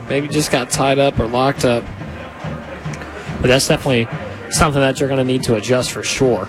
maybe just got tied up or locked up. But that's definitely something that you're going to need to adjust for sure.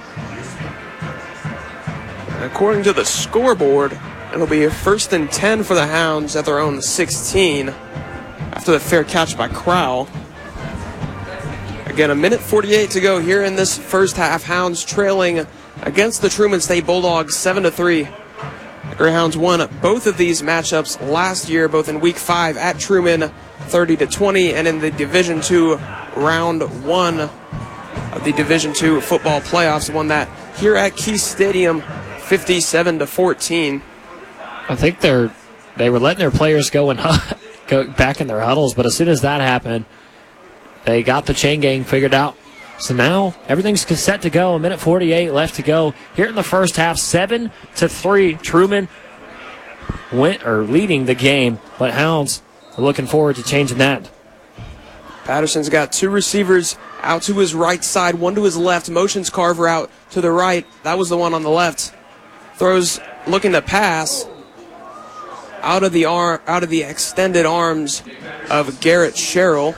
According to the scoreboard, it'll be 1st and 10 for the Hounds at their own 16 after the fair catch by Crowell. Again, 1:48 to go here in this first half. Hounds trailing against the Truman State Bulldogs 7-3. The Greyhounds won both of these matchups last year, both in Week 5 at Truman, 30-20, and in the Division II Round 1 of the Division II football playoffs, won that here at Key Stadium, 57-14. I think they were letting their players go back in their huddles, but as soon as that happened, they got the chain gang figured out. So now everything's set to go. 1:48 left to go here in the first half. 7-3. Truman leading the game, but Hounds are looking forward to changing that. Patterson's got two receivers out to his right side, one to his left. Motions Carver out to the right. That was the one on the left. Throws looking to pass out of the extended arms of Garrett Sherrill.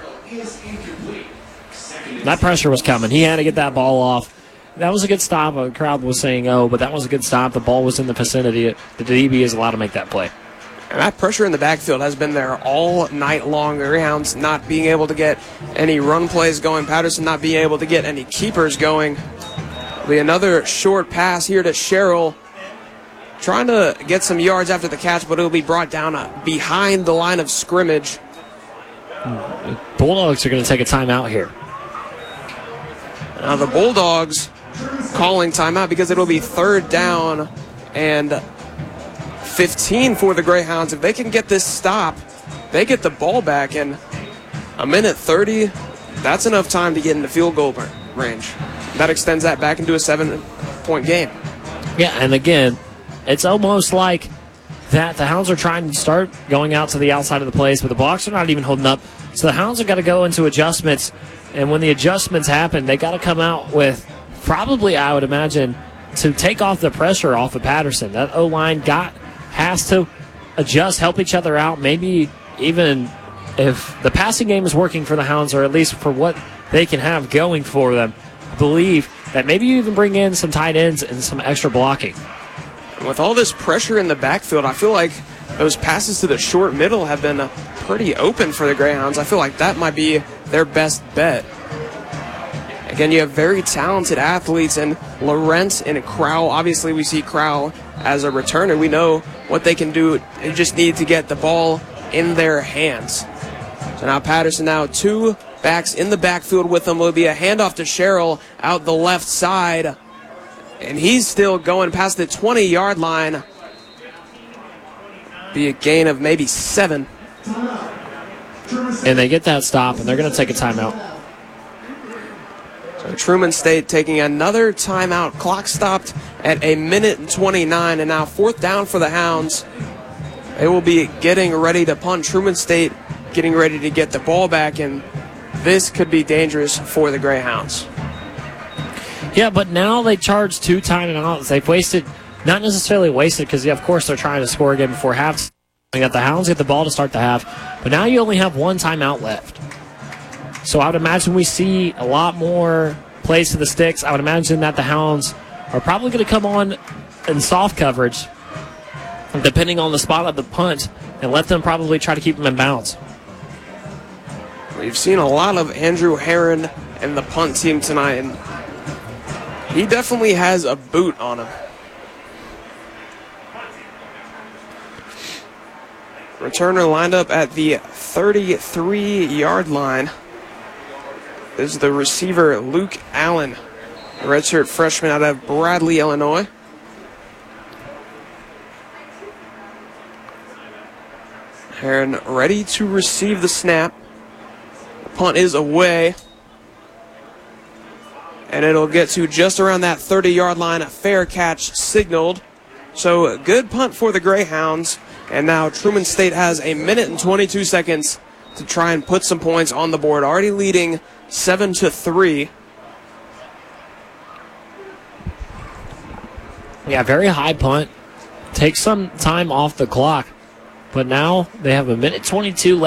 That pressure was coming. He had to get that ball off. That was a good stop. The crowd was saying, oh, but that was a good stop. The ball was in the vicinity. The DB is allowed to make that play. And that pressure in the backfield has been there all night long. The Greyhounds not being able to get any run plays going. Patterson not being able to get any keepers going. It'll be another short pass here to Sherrill. Trying to get some yards after the catch, but it'll be brought down behind the line of scrimmage. Bulldogs are going to take a timeout here. Now the Bulldogs calling timeout because it'll be 3rd down and 15 for the Greyhounds. If they can get this stop, they get the ball back in 1:30. That's enough time to get into field goal range. That extends that back into a 7-point game. Yeah, and again, it's almost like that the Hounds are trying to start going out to the outside of the place, but the Blocks are not even holding up. So the Hounds have got to go into adjustments, and when the adjustments happen, they got to come out with probably, I would imagine, to take off the pressure off of Patterson. That O-line has to adjust, help each other out, maybe even if the passing game is working for the Hounds, or at least for what they can have going for them, I believe that maybe you even bring in some tight ends and some extra blocking. With all this pressure in the backfield, I feel like those passes to the short middle have been pretty open for the Greyhounds. I feel like that might be their best bet. Again, you have very talented athletes in Lawrence and Crowell. Obviously, we see Crowell as a returner. We know what they can do. They just need to get the ball in their hands. So now Patterson, now two backs in the backfield with them. Will be a handoff to Sherrill out the left side. And he's still going past the 20-yard line. Be a gain of maybe 7. And they get that stop, and they're going to take a timeout. So Truman State taking another timeout. Clock stopped at 1:29, and now 4th down for the Hounds. They will be getting ready to punt. Truman State getting ready to get the ball back, and this could be dangerous for the Greyhounds. Yeah, but now they charge 2 timeouts. They've wasted, not necessarily wasted, because of course they're trying to score again before half. You got the Hounds get the ball to start the half, but now you only have 1 timeout left. So I would imagine we see a lot more plays to the sticks. I would imagine that the Hounds are probably going to come on in soft coverage, depending on the spot of the punt, and let them probably try to keep them in bounds. We've seen a lot of Andrew Herron and the punt team tonight, and he definitely has a boot on him. Returner lined up at the 33-yard line. This is the receiver, Luke Allen, a redshirt freshman out of Bradley, Illinois. Herron ready to receive the snap. The punt is away. And it'll get to just around that 30-yard line. A fair catch signaled. So a good punt for the Greyhounds. And now Truman State has 1:22 to try and put some points on the board. Already leading 7-3. Yeah, very high punt. Takes some time off the clock. But now they have 1:22 left.